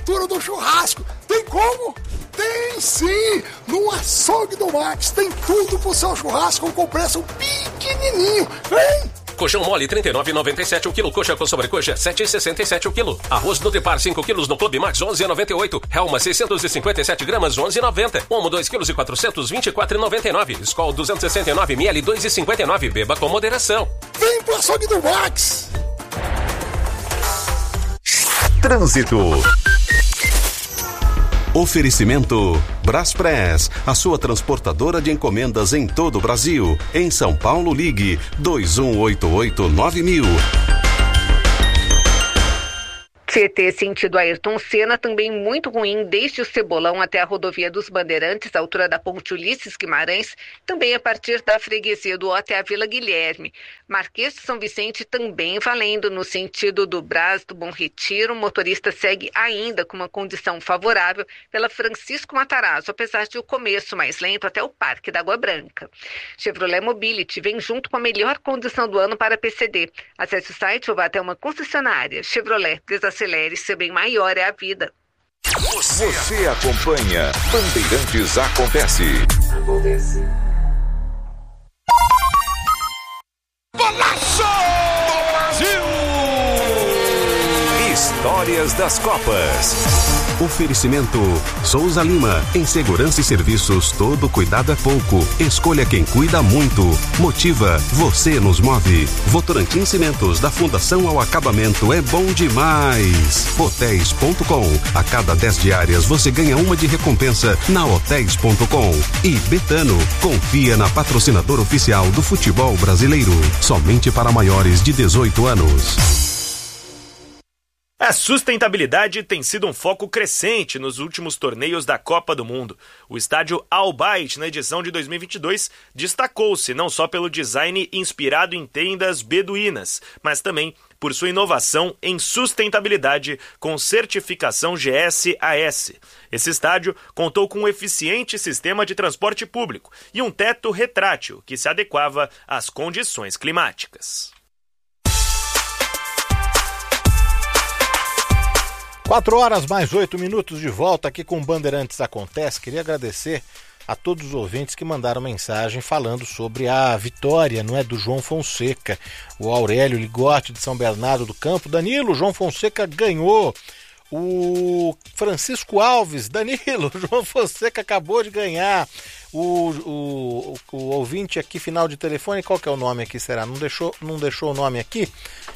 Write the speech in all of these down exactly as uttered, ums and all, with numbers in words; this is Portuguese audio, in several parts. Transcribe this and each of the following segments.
temperatura do churrasco. Tem como? Tem sim! No açougue do Max tem tudo pro seu churrasco com preço pequenininho. Vem! Colchão mole trinta e nove reais e noventa e sete centavos o quilo. Coxa com sobrecoxa sete reais e sessenta e sete centavos o quilo. Arroz Nutripar cinco quilos no Clube Max onze reais e noventa e oito centavos. Helma seiscentos e cinquenta e sete gramas onze reais e noventa centavos. Omo dois quilos e quatrocentos e vinte e quatro reais e noventa e nove centavos. Skol duzentos e sessenta e nove mililitros dois reais e cinquenta e nove centavos. Beba com moderação. Vem pro açougue do Max! Trânsito. Oferecimento Braspress, a sua transportadora de encomendas em todo o Brasil. Em São Paulo, ligue dois um oito oito nove mil. Tietê sentido Ayrton Senna, também muito ruim desde o Cebolão até a rodovia dos Bandeirantes, à altura da ponte Ulisses Guimarães, também a partir da freguesia do Ó até a Vila Guilherme. Marquês de São Vicente também valendo no sentido do Brás do Bom Retiro, o motorista segue ainda com uma condição favorável pela Francisco Matarazzo, apesar de o começo mais lento até o Parque da Água Branca. Chevrolet Mobility vem junto com a melhor condição do ano para P C D. Acesse o site ou vá até uma concessionária. Chevrolet, desacelere, seu bem maior é a vida. Você, Você acompanha Bandeirantes Acontece. Acontece. Golaço! Do Brasil! Histórias das Copas. Oferecimento Souza Lima, em segurança e serviços, todo cuidado é pouco. Escolha quem cuida muito. Motiva, você nos move. Votorantim Cimentos, da fundação ao acabamento, é bom demais. Hotéis ponto com, a cada dez diárias você ganha uma de recompensa na hotéis ponto com. E Betano, confia na patrocinadora oficial do futebol brasileiro, somente para maiores de dezoito anos. A sustentabilidade tem sido um foco crescente nos últimos torneios da Copa do Mundo. O estádio Al Bayt, na edição de dois mil e vinte e dois, destacou-se não só pelo design inspirado em tendas beduínas, mas também por sua inovação em sustentabilidade com certificação G S A S. Esse estádio contou com um eficiente sistema de transporte público e um teto retrátil que se adequava às condições climáticas. Quatro horas mais oito minutos de volta aqui com Bandeirantes Acontece. Queria agradecer a todos os ouvintes que mandaram mensagem falando sobre a vitória, não é, do João Fonseca. O Aurélio Ligotti de São Bernardo do Campo. Danilo, João Fonseca ganhou. O Francisco Alves, Danilo, João Fonseca acabou de ganhar. O, o, o, o ouvinte aqui, final de telefone, qual que é o nome aqui, será? Não deixou, não deixou o nome aqui?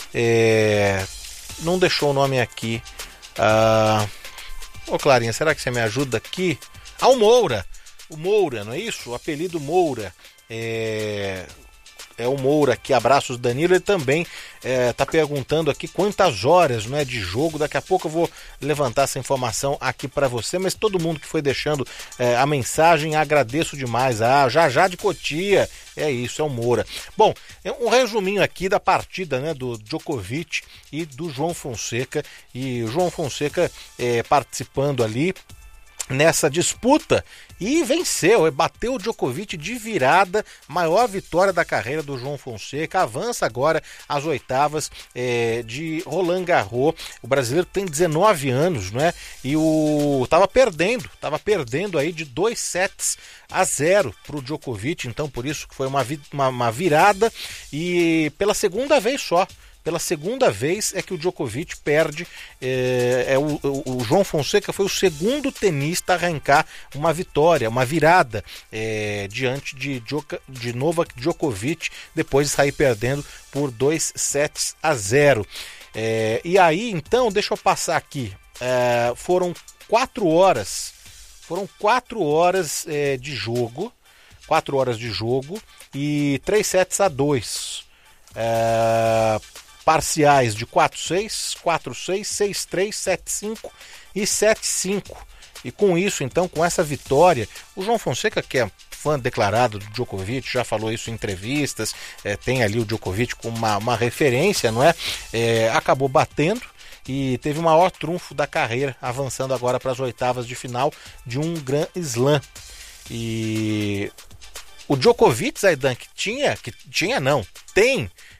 É, não deixou o nome aqui. Ah, ô Clarinha, será que você me ajuda aqui? Ah, o Moura, o Moura, não é isso? O apelido Moura, é, é o Moura aqui, abraços Danilo. Ele também está é, perguntando aqui quantas horas, não é, de jogo. Daqui a pouco eu vou levantar essa informação aqui para você, mas todo mundo que foi deixando é, a mensagem, agradeço demais. Ah, já já de Cotia, é isso, é o Moura. Bom, um resuminho aqui da partida, né, do Djokovic e do João Fonseca. E o João Fonseca é, participando ali nessa disputa e venceu, bateu o Djokovic de virada, maior vitória da carreira do João Fonseca, avança agora às oitavas é, de Roland Garros. O brasileiro tem dezenove anos, né? E o tava perdendo, tava perdendo aí de dois sets a zero para o Djokovic, então por isso que foi uma, uma, uma virada e pela segunda vez só. Pela segunda vez é que o Djokovic perde. É, é o, o, o João Fonseca foi o segundo tenista a arrancar uma vitória, uma virada é, diante de, de Novak Djokovic, depois de sair perdendo por dois sets a zero. É, e aí, então, deixa eu passar aqui. É, foram quatro horas, foram quatro horas é, de jogo, quatro horas de jogo e três sets a dois. É, parciais de quatro a seis, quatro a seis, seis a três, sete a cinco e sete a cinco. E com isso, então, com essa vitória, o João Fonseca, que é fã declarado do Djokovic, já falou isso em entrevistas, é, tem ali o Djokovic como uma, uma referência, não é? é? Acabou batendo e teve o maior trunfo da carreira, avançando agora para as oitavas de final de um Grand Slam. E o Djokovic, Zaidan, que tinha, que tinha não, tem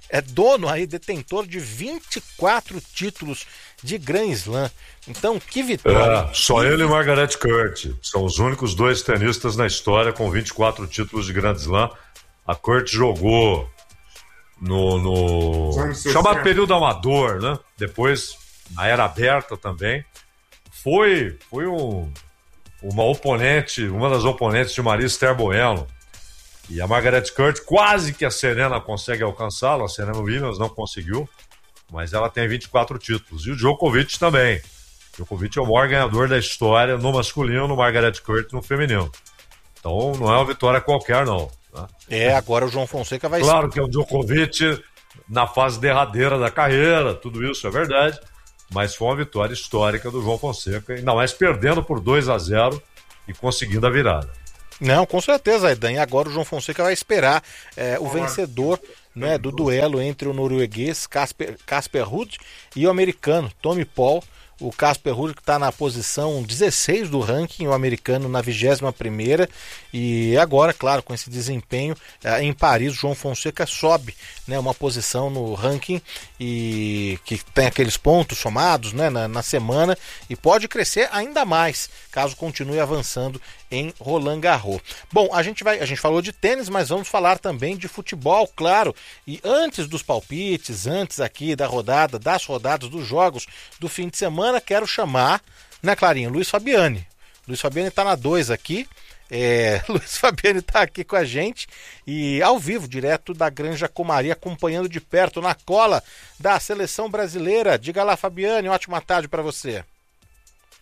é dono aí, detentor de vinte e quatro títulos de Grand Slam. Então, que vitória. É, só ele e Margaret Court são os únicos dois tenistas na história com vinte e quatro títulos de Grand Slam. A Court jogou no, no chamado período amador, né? Depois na era aberta também. Foi, foi um, uma oponente, uma das oponentes de Maria Esther Bueno. E a Margaret Court, quase que a Serena consegue alcançá-la, a Serena Williams não conseguiu, mas ela tem vinte e quatro títulos. E o Djokovic também. O Djokovic é o maior ganhador da história no masculino, no Margaret Court no feminino. Então não é uma vitória qualquer, não. Né? É, agora o João Fonseca vai... Claro que é o Djokovic na fase derradeira da carreira, tudo isso é verdade, mas foi uma vitória histórica do João Fonseca, ainda mais perdendo por dois a zero e conseguindo a virada. Não, com certeza, Aidan. E agora o João Fonseca vai esperar é, o vencedor, né, do duelo entre o norueguês Casper, Casper Ruud e o americano Tommy Paul. O Casper Ruud que está na posição dezesseis do ranking, o americano na vigésima primeira. E agora, claro, com esse desempenho em Paris, o João Fonseca sobe, né, uma posição no ranking e que tem aqueles pontos somados, né, na, na semana, e pode crescer ainda mais caso continue avançando em Roland Garros. Bom, a gente vai, a gente falou de tênis, mas vamos falar também de futebol, claro. E antes dos palpites, antes aqui da rodada, das rodadas dos jogos do fim de semana, quero chamar, né, Clarinho, Luiz Fabiani. Luiz Fabiani está na dois aqui. É, Luiz Fabiani está aqui com a gente e ao vivo, direto da Granja Comaria, acompanhando de perto, na cola da seleção brasileira. Diga lá, Fabiani, ótima tarde para você.